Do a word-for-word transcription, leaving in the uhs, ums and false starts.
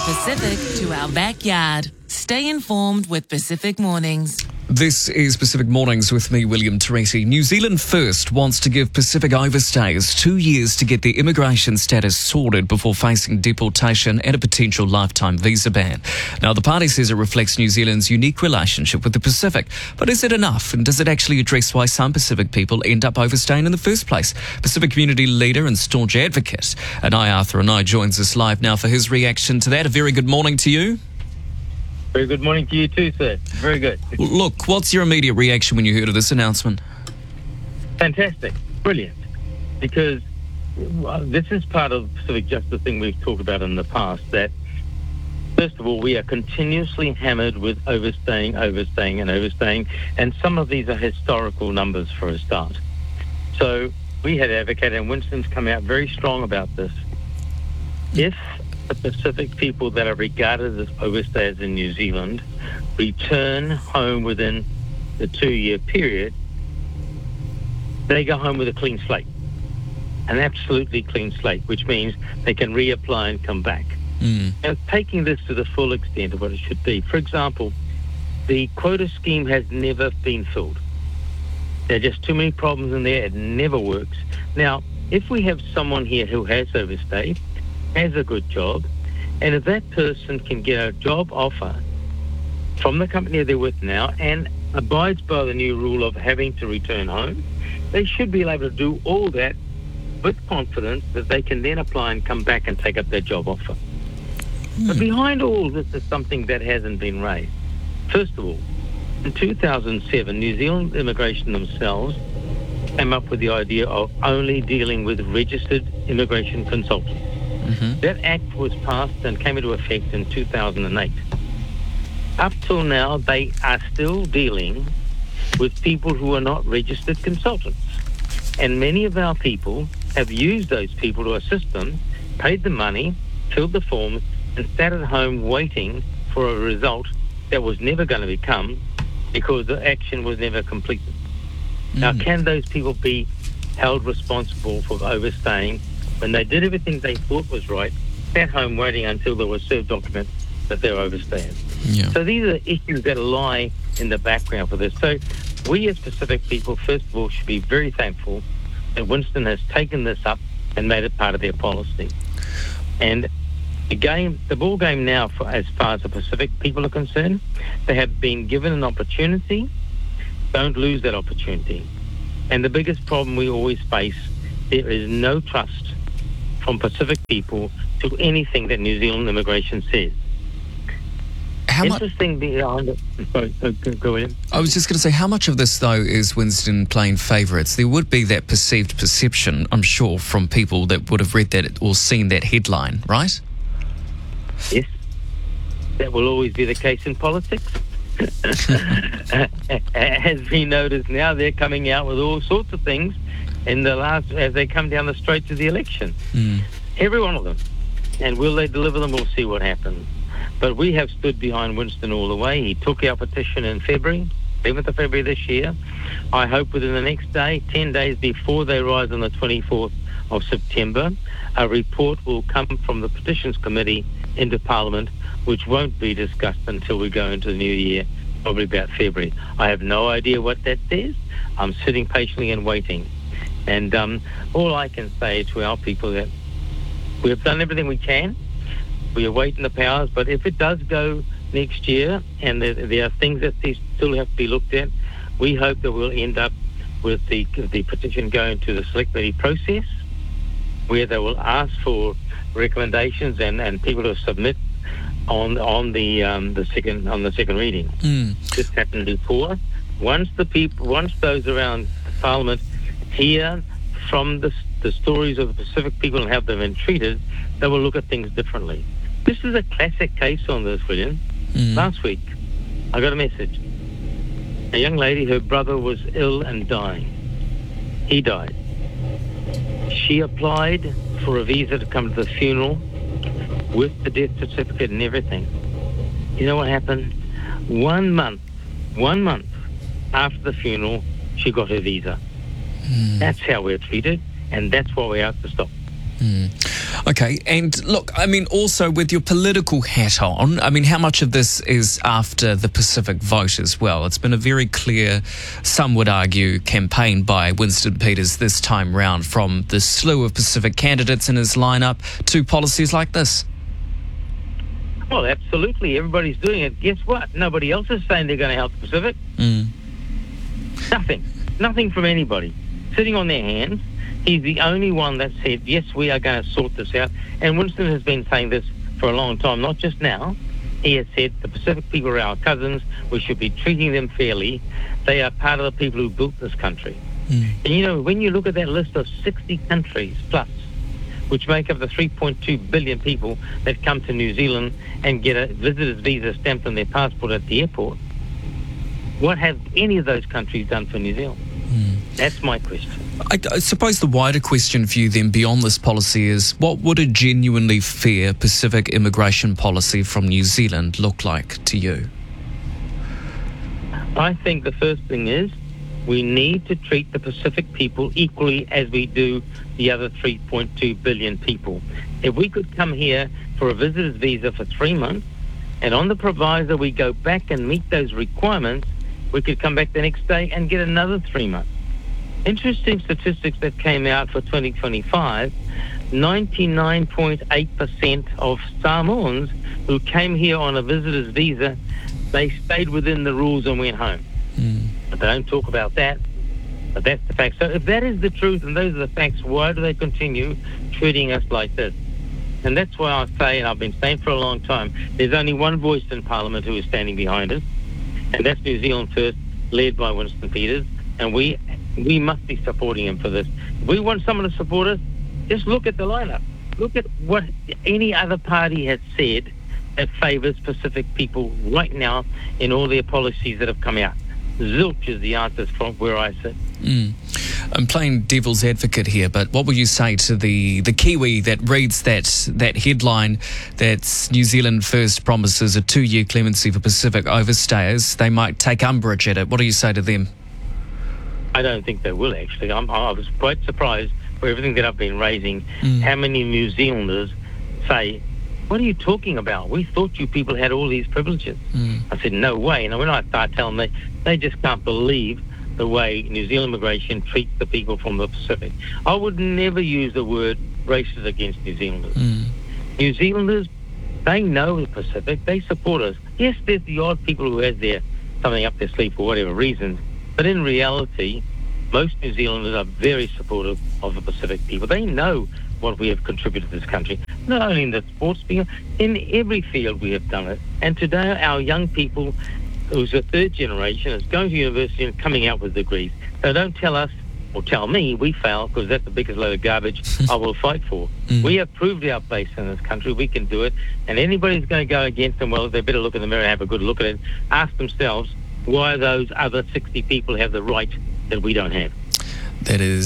Pacific to our backyard. Stay informed with Pacific Mornings. This is Pacific Mornings with me, William Teresi. New Zealand First wants to give Pacific overstayers two years to get their immigration status sorted before facing deportation and a potential lifetime visa ban. Now, the party says it reflects New Zealand's unique relationship with the Pacific. But is it enough? And does it actually address why some Pacific people end up overstaying in the first place? Pacific community leader and staunch advocate Anai Arthur Anai joins us live now for his reaction to that. A very good morning to you. Very good morning to you too, sir. Very good. Look, what's your immediate reaction when you heard of this announcement? Fantastic. Brilliant. Because well, this is part of civic justice thing we've talked about in the past, that first of all, we are continuously hammered with overstaying, overstaying and overstaying, and some of these are historical numbers for a start. So we had advocated, and Winston's come out very strong about this. If the Pacific people that are regarded as overstayers in New Zealand return home within the two-year period, they go home with a clean slate, an absolutely clean slate, which means they can reapply and come back. Mm. And taking this to the full extent of what it should be, for example, the quota scheme has never been filled. There are just too many problems in there. It never works. Now, if we have someone here who has overstayed, has a good job, and if that person can get a job offer from the company they're with now and abides by the new rule of having to return home, they should be able to do all that with confidence that they can then apply and come back and take up their job offer. Mm. But behind all this is something that hasn't been raised. First of all, in two thousand seven, New Zealand Immigration themselves came up with the idea of only dealing with registered immigration consultants. Mm-hmm. That act was passed and came into effect in two thousand eight. Up till now, they are still dealing with people who are not registered consultants. And many of our people have used those people to assist them, paid the money, filled the forms, and sat at home waiting for a result that was never going to become because the action was never completed. Mm. Now, can those people be held responsible for overstaying when they did everything they thought was right, sat home waiting until there was served documents that they were overstaying? Yeah. So these are issues that lie in the background for this. So we as Pacific people, first of all, should be very thankful that Winston has taken this up and made it part of their policy. And the game, the ball game now, for, as far as the Pacific people are concerned, they have been given an opportunity. Don't lose that opportunity. And the biggest problem we always face, there is no trust from Pacific people to anything that New Zealand immigration says. How Interesting behind it. Sorry, go ahead. I was just going to say, how much of this, though, is Winston playing favourites? There would be that perceived perception, I'm sure, from people that would have read that or seen that headline, right? Yes. That will always be the case in politics. As we notice now, they're coming out with all sorts of things in the last, as they come down the straight to the election. Mm. Every one of them. And will they deliver them? We'll see what happens. But we have stood behind Winston all the way. He took our petition in February, eleventh of February this year. I hope within the next day, ten days before they rise on the twenty-fourth of September, a report will come from the Petitions Committee into Parliament, which won't be discussed until we go into the new year, probably about February. I have no idea what that says. I'm sitting patiently and waiting. And um, all I can say to our people that we have done everything we can. We are waiting the powers, but if it does go next year and there, there are things that still have to be looked at, we hope that we'll end up with the the petition going to the select committee process, where they will ask for recommendations and, and people to submit on on the um, the second on the second reading. Mm. This happened before. Once the people, once those around Parliament hear from the the stories of the Pacific people and how they've been treated, they will look at things differently. This is a classic case on this, William. Mm. Last week, I got a message. A young lady, her brother was ill and dying. He died. She applied for a visa to come to the funeral with the death certificate and everything. You know what happened? One month, one month after the funeral, she got her visa. Mm. That's how we're treated, and that's what we're out to stop. Mm. Okay, and look, I mean, also with your political hat on, I mean, how much of this is after the Pacific vote as well? It's been a very clear, some would argue, campaign by Winston Peters this time round, from the slew of Pacific candidates in his lineup to policies like this. Well, absolutely. Everybody's doing it. Guess what? Nobody else is saying they're going to help the Pacific. Mm. Nothing. Nothing from anybody. Sitting on their hands. He's the only one that said, yes, we are going to sort this out. And Winston has been saying this for a long time, not just now. He has said the Pacific people are our cousins. We should be treating them fairly. They are part of the people who built this country. Mm. And, you know, when you look at that list of sixty countries plus, which make up the three point two billion people that come to New Zealand and get a visitor's visa stamped on their passport at the airport, what have any of those countries done for New Zealand? Mm. That's my question. I, I suppose the wider question for you then beyond this policy is, what would a genuinely fair Pacific immigration policy from New Zealand look like to you? I think the first thing is we need to treat the Pacific people equally as we do the other three point two billion people. If we could come here for a visitor's visa for three months and on the proviso we go back and meet those requirements, we could come back the next day and get another three months. Interesting statistics that came out for twenty twenty-five, ninety-nine point eight percent of Samoans who came here on a visitor's visa, they stayed within the rules and went home. Mm. But they don't talk about that, but that's the fact. So if that is the truth and those are the facts, why do they continue treating us like this? And that's why I say, and I've been saying for a long time, there's only one voice in Parliament who is standing behind us, and that's New Zealand First, led by Winston Peters, and we we must be supporting him for this. If we want someone to support us, just look at the lineup. Look at what any other party has said that favours Pacific people right now in all their policies that have come out. Zilch is the answer from where I sit. Mm. I'm playing devil's advocate here, but what will you say to the, the Kiwi that reads that that headline that New Zealand First promises a two-year clemency for Pacific overstayers? They might take umbrage at it. What do you say to them? I don't think they will, actually. I'm, I was quite surprised for everything that I've been raising, mm. how many New Zealanders say, what are you talking about? We thought you people had all these privileges. Mm. I said, no way. And when I start telling them, they, they just can't believe the way New Zealand immigration treats the people from the Pacific. I would never use the word racist against New Zealanders. Mm. New Zealanders, they know the Pacific. They support us. Yes, there's the odd people who has their something up their sleeve for whatever reasons. But in reality, most New Zealanders are very supportive of the Pacific people. They know what we have contributed to this country, not only in the sports field, in every field we have done it. And today our young people, who's a third generation, is going to university and coming out with degrees. So don't tell us, or tell me, we fail, because that's the biggest load of garbage I will fight for. Mm. We have proved our place in this country. We can do it. And anybody who's going to go against them, well, they better look in the mirror and have a good look at it. Ask themselves why those other sixty people have the right that we don't have. That is